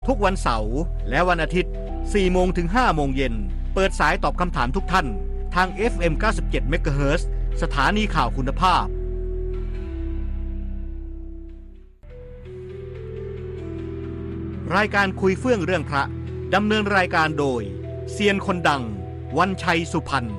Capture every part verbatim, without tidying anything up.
ทุกวันเสาร์และวันอาทิตย์ สี่โมงถึงห้าโมงเย็นเปิดสายตอบคำถามทุกท่านทาง เอฟ เอ็ม เก้าสิบเจ็ด เมกะเฮิรตซ์ สถานีข่าวคุณภาพรายการคุยเฟื่องเรื่องพระดำเนินรายการโดยเซียนคนดังวันชัยสุพรรณ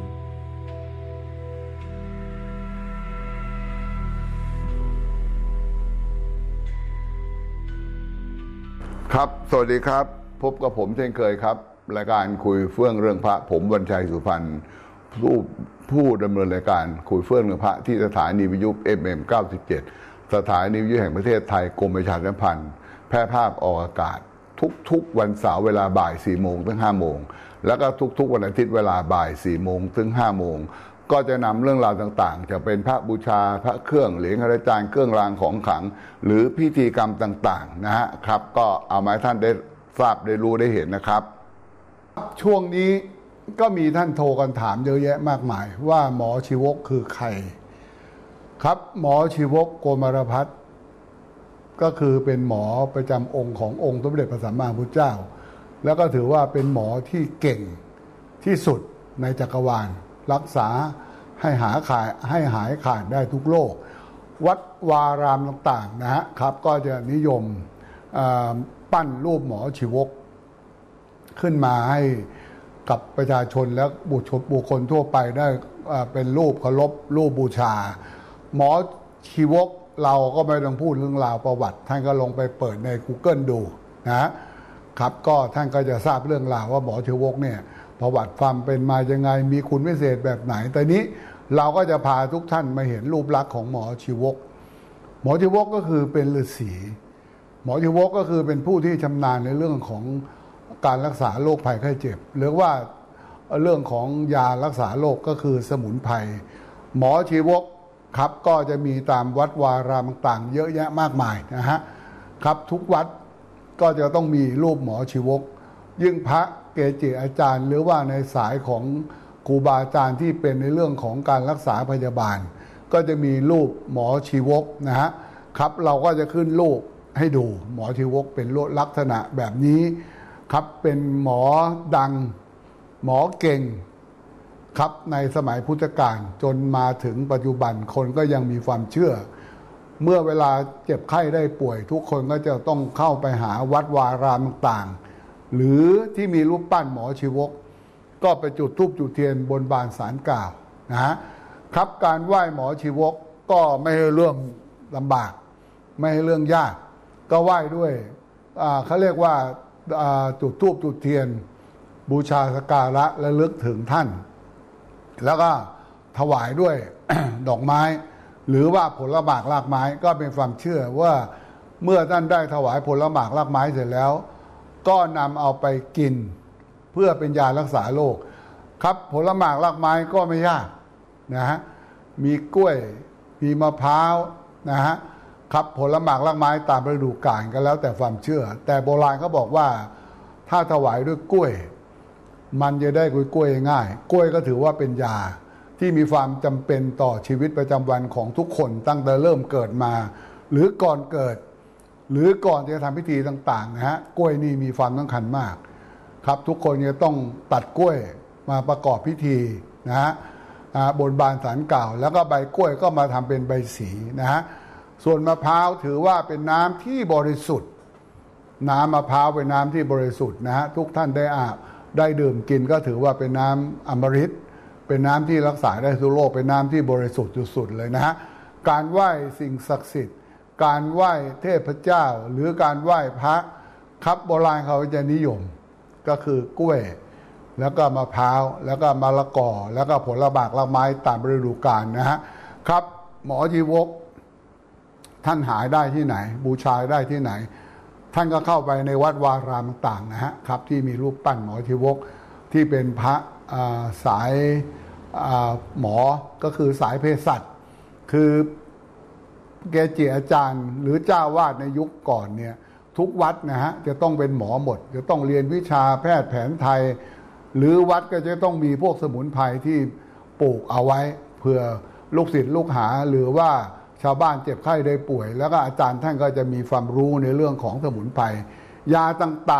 ครับสวัสดีครับพบกับผมเช่นเคยครับรายการคุยเฟื่องเรื่องพระผมวันชัยสุพรรณผู้ผู้ดำเนินรายการคุยเฟื่องเรื่องพระที่สถานีวิทยุ เอฟ เอ็ม เก้าสิบเจ็ด สถานีวิทยุแห่งประเทศไทยกรมประชาสัมพันธ์แพร่ภาพออกอากาศทุกๆวันเสาร์เวลาบ่ายสี่โมงถึงห้าโมงแล้วก็ทุกๆวันอาทิตย์เวลาบ่ายสี่โมงถึงห้าโมงก็จะนำเรื่องราวต่างๆจะเป็นพระบูชาพระเครื่องเหรียญพระจานเครื่องรางของขลังหรือพิธีกรรมต่างๆนะฮะครับก็เอามาให้ท่านได้ทราบได้รู้ได้เห็นนะครับช่วงนี้ก็มีท่านโทรกันถามเยอะแยะมากมายว่าหมอชีวกคือใครครับหมอชีวกโกมารพัฒน์ก็คือเป็นหมอประจำองค์ขององค์สมเด็จพระสัมมาสัมพุทธเจ้าแล้วก็ถือว่าเป็นหมอที่เก่งที่สุดในจักรวาลรักษาให้หาขาดให้หายขาดได้ทุกโรควัดวารามต่างๆนะฮะครับก็จะนิยมปั้นรูปหมอชีวกขึ้นมาให้กับประชาชนและบุคคลทั่วไปได้เป็นรูปเคารพรูปบูชาหมอชีวกเราก็ไม่ต้องพูดเรื่องราวประวัติท่านก็ลงไปเปิดใน Google ดูนะครับก็ท่านก็จะทราบเรื่องราวว่าหมอชีวกเนี่ยประวัติความเป็นมายังไงมีคุณพิเศษแบบไหนแต่นี้เราก็จะพาทุกท่านมาเห็นรูปลักษณ์ของหมอชีวกหมอชีวกก็คือเป็นฤาษีหมอชีวกก็คือเป็นผู้ที่ชำนาญในเรื่องของการรักษาโรคภัยไข้เจ็บหรือว่าเรื่องของยารักษาโรคก็คือสมุนไพรหมอชีวกครับก็จะมีตามวัดวารามต่างๆเยอะแยะมากมายนะฮะครับทุกวัดก็จะต้องมีรูปหมอชีวกยิ่งพระเกจิอาจารย์หรือว่าในสายของครูบาอาจารย์ที่เป็นในเรื่องของการรักษาพยาบาลก็จะมีรูปหมอชีวกนะฮะครับเราก็จะขึ้นรูปให้ดูหมอชีวกเป็นลักษณะแบบนี้ครับเป็นหมอดังหมอเก่งครับในสมัยพุทธกาลจนมาถึงปัจจุบันคนก็ยังมีความเชื่อเมื่อเวลาเจ็บไข้ได้ป่วยทุกคนก็จะต้องเข้าไปหาวัดวารามต่างๆหรือที่มีรูปปั้นหมอชีวกก็ไปจุดธูปจุดเทียนบนบานศาลกล่าวนะฮะครับการไหว้หมอชีวกก็ไม่ใช่เรื่องลำบากไม่ใช่เรื่องยากก็ไหว้ด้วยเขาเรียกว่าจุดธูปจุดเทียนบูชาสักการะและลึกถึงท่านแล้วก็ถวายด้วย ดอกไม้หรือว่าผลหมากรากไม้ก็เป็นความเชื่อว่าเมื่อท่านได้ถวายผลหมากรากไม้เสร็จแล้วก็นำเอาไปกินเพื่อเป็นยารักษาโรคครับผลหมากรากไม้ก็ไม่ยากนะฮะมีกล้วยมีมะพร้าวนะฮะครับผลหมากรากไม้ตามฤดูกาลก็แล้วแต่ความเชื่อแต่โบราณเขาบอกว่าถ้าถวายด้วยกล้วยมันจะได้กล้วยง่ายกล้วยก็ถือว่าเป็นยาที่มีความจำเป็นต่อชีวิตประจำวันของทุกคนตั้งแต่เริ่มเกิดมาหรือก่อนเกิดหรือก่อนจะทำพิธีต่างๆนะฮะกล้วยนี่มีความสำคัญมากครับทุกคนจะต้องตัดกล้วยมาประกอบพิธีนะฮะบนบานศาลกล่าวแล้วก็ใบกล้วยก็มาทำเป็นใบสีนะฮะส่วนมะพร้าวถือว่าเป็นน้ำที่บริสุทธิ์น้ำมะพร้าวเป็นน้ำที่บริสุทธิ์นะฮะทุกท่านได้อาบได้ดื่มกินก็ถือว่าเป็นน้ำอมฤตเป็นน้ำที่รักษาได้ทุกโรคเป็นน้ำที่บริสุทธิ์สุดๆเลยนะฮะการไหว้สิ่งศักดิ์สิทธิ์การไหว้เทพเจ้าหรือการไหว้พระครับโบราณเขาจะนิยมก็คือกล้วยแล้วก็มะพร้าวแล้วก็มะละกอแล้วก็ผลหมากรากไม้ตามฤดูกาลนะฮะครับหมอชีวกท่านหาได้ที่ไหนบูชาได้ที่ไหนท่านก็เข้าไปในวัดวารามต่างๆนะฮะครับที่มีรูปปั้นหมอชีวกที่เป็นพระสายหมอก็คือสายเภสัชคือเกจิอาจารย์หรือเจ้าวาดในยุคก่อนเนี่ยทุกวัดนะฮะจะต้องเป็นหมอหมดจะต้องเรียนวิชาแพทย์แผนไทยหรือวัดก็จะต้องมีพวกสมุนไพรที่ปลูกเอาไว้เพื่อลูกศิษย์ลูกหาหรือว่าชาวบ้านเจ็บไข้ได้ป่วยแล้วก็อาจารย์ท่านก็จะมีความรู้ในเรื่องของสมุนไพรยาต่างๆ